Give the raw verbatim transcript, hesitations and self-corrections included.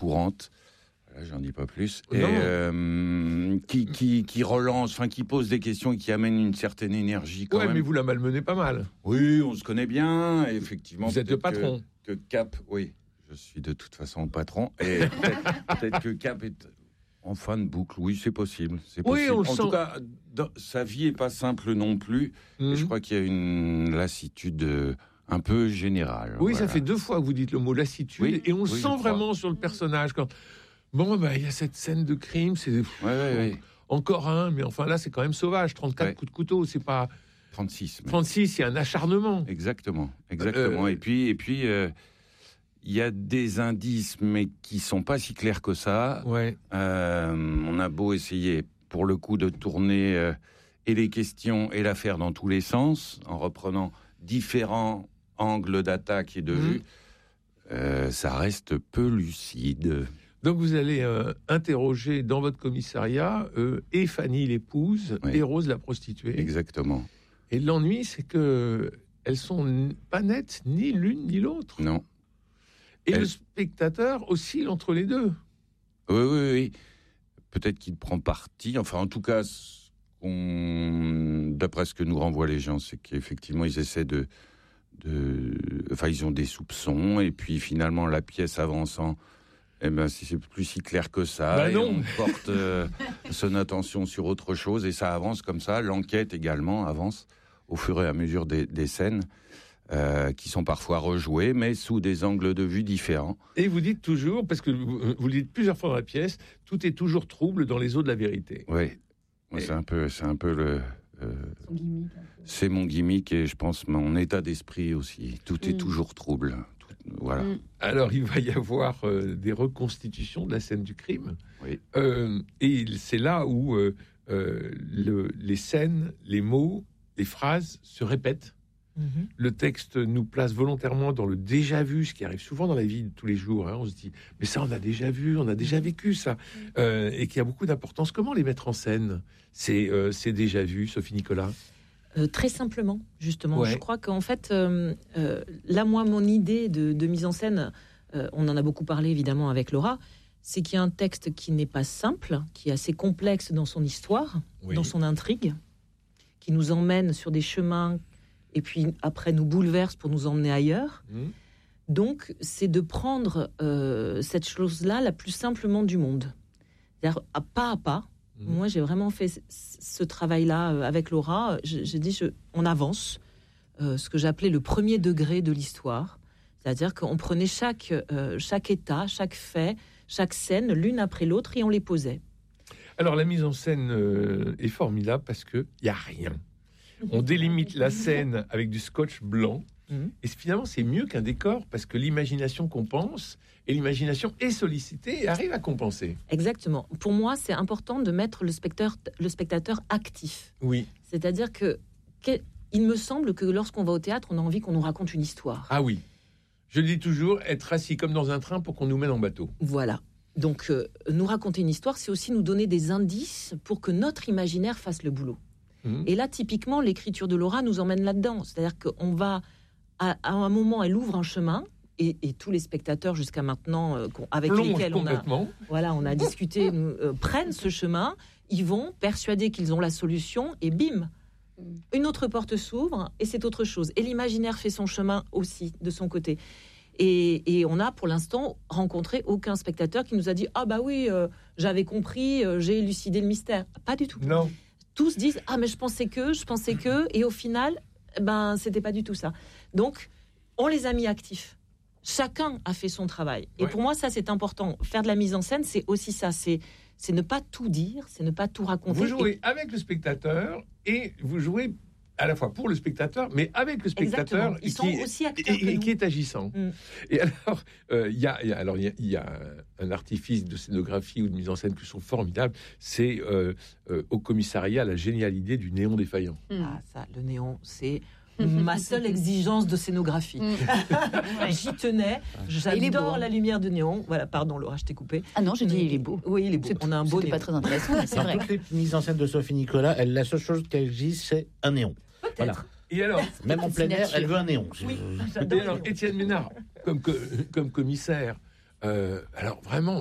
courante. Là, j'en dis pas plus. Et euh, qui, qui, qui relance, enfin, qui pose des questions et qui amène une certaine énergie quand ouais, même. mais vous la malmenez pas mal. Oui, on se connaît bien, et effectivement. Vous êtes le patron. Que, que Cap, oui, je suis de toute façon le patron. Et peut-être, peut-être que Cap est en fin de boucle. Oui, c'est possible. C'est oui, possible. on le en sent. tout cas, dans, sa vie est pas simple non plus. Mmh. Et je crois qu'il y a une lassitude euh, un peu générale. Oui, voilà. Ça fait deux fois que vous dites le mot lassitude, oui, et on le oui, sent vraiment sur le personnage. Quand bon, bah, il y a cette scène de crime, c'est ouais, ouais, ouais. encore un, mais enfin là, c'est quand même sauvage. trente-quatre ouais. coups de couteau, c'est pas trente-six. trente-six, il y a un acharnement. Exactement, exactement. Euh, et puis, et puis, il euh, y a des indices, mais qui sont pas si clairs que ça. Ouais. Euh, on a beau essayer, pour le coup, de tourner euh, et les questions et l'affaire dans tous les sens, en reprenant différents angles d'attaque et de mmh. vue, euh, ça reste peu lucide. Donc vous allez euh, interroger dans votre commissariat euh, et Fanny l'épouse oui. et Rose la prostituée. Exactement. Et l'ennui, c'est que elles sont n- pas nettes ni l'une ni l'autre. Non. Et Elle... le spectateur oscille entre les deux. Oui, oui, oui. Peut-être qu'il prend parti. Enfin, en tout cas, on... d'après ce que nous renvoient les gens, c'est qu'effectivement, ils essaient de, de, enfin, ils ont des soupçons et puis finalement, la pièce avançant. Eh ben, si c'est plus si clair que ça, bah et non. on porte euh, son attention sur autre chose et ça avance comme ça. L'enquête également avance au fur et à mesure des, des scènes euh, qui sont parfois rejouées, mais sous des angles de vue différents. Et vous dites toujours, parce que vous, vous le dites plusieurs fois dans la pièce, tout est toujours trouble dans les eaux de la vérité. Oui, et... c'est un peu, c'est un peu le. Euh, Son gimmick. C'est mon gimmick et je pense mon état d'esprit aussi. Tout mmh. est toujours trouble. Voilà. Alors, il va y avoir euh, des reconstitutions de la scène du crime. Oui. Euh, et c'est là où euh, euh, le, les scènes, les mots, les phrases se répètent. Mm-hmm. Le texte nous place volontairement dans le déjà-vu, ce qui arrive souvent dans la vie de tous les jours. Hein. On se dit, mais ça, on a déjà vu, on a déjà vécu ça. Euh, et qui a beaucoup d'importance. Comment les mettre en scène, ces, euh, ces déjà-vus, Sophie Nicolas ? Euh, très simplement, justement. Ouais. Je crois qu'en fait, euh, euh, là, moi, mon idée de, de mise en scène, euh, on en a beaucoup parlé, évidemment, avec Laura, c'est qu'il y a un texte qui n'est pas simple, qui est assez complexe dans son histoire, oui. dans son intrigue, qui nous emmène sur des chemins, et puis après nous bouleverse pour nous emmener ailleurs. Mmh. Donc, c'est de prendre euh, cette chose-là la plus simplement du monde. C'est-à-dire, à pas à pas. Moi, j'ai vraiment fait ce travail-là avec Laura. J'ai dit, je, on avance, euh, ce que j'appelais le premier degré de l'histoire. C'est-à-dire qu'on prenait chaque, euh, chaque état, chaque fait, chaque scène, l'une après l'autre, et on les posait. Alors, la mise en scène euh, est formidable parce qu'il n'y a rien. On délimite la scène avec du scotch blanc. Et finalement, c'est mieux qu'un décor parce que l'imagination compense et l'imagination est sollicitée et arrive à compenser. Exactement. Pour moi, c'est important de mettre le spectateur, le spectateur actif. Oui. C'est-à-dire que, que, il me semble que lorsqu'on va au théâtre, on a envie qu'on nous raconte une histoire. Ah oui. Je le dis toujours, être assis comme dans un train pour qu'on nous mène en bateau. Voilà. Donc, euh, nous raconter une histoire, c'est aussi nous donner des indices pour que notre imaginaire fasse le boulot. Mmh. Et là, typiquement, l'écriture de Laura nous emmène là-dedans. C'est-à-dire qu'on va... À, à un moment, elle ouvre un chemin et, et tous les spectateurs jusqu'à maintenant euh, avec Plonge lesquels on a, voilà, on a discuté nous, euh, prennent ce chemin, ils vont persuadés qu'ils ont la solution et bim, une autre porte s'ouvre et c'est autre chose. Et l'imaginaire fait son chemin aussi de son côté. Et, et on a pour l'instant rencontré aucun spectateur qui nous a dit « Ah bah oui, euh, j'avais compris, euh, j'ai élucidé le mystère ». Pas du tout. Non. Tous disent « Ah mais je pensais que, je pensais que » et au final... Ben, c'était pas du tout ça. Donc, on les a mis actifs. Chacun a fait son travail. Et ouais. pour moi, ça, c'est important. Faire de la mise en scène, c'est aussi ça. C'est, c'est ne pas tout dire, c'est ne pas tout raconter. Vous jouez et... avec le spectateur et vous jouez à la fois pour le spectateur, mais avec le spectateur Ils qui, sont aussi acteurs et, et qui est agissant. Mm. Et alors, il euh, y, y a, alors il y, y a un artifice de scénographie ou de mise en scène qui sont formidables. C'est euh, euh, au commissariat la géniale idée du néon défaillant. Mm. Ah ça, le néon, c'est ma seule exigence de scénographie. Mm. J'y tenais. J'adore la lumière de néon. Voilà, pardon Laura, je t'ai coupé. Ah non, j'ai dit il est beau. Oui, il est beau. C'est, On a un beau néon. Pas très intéressant, mais c'est Dans vrai. Toutes les mises en scène de Sophie Nicolas, elle, la seule chose qu'elle existe, c'est un néon. Peut-être. Voilà. Et alors, même en plein air, elle veut un néon. Oui, et alors Étienne Ménard, comme, comme commissaire, Euh, alors vraiment,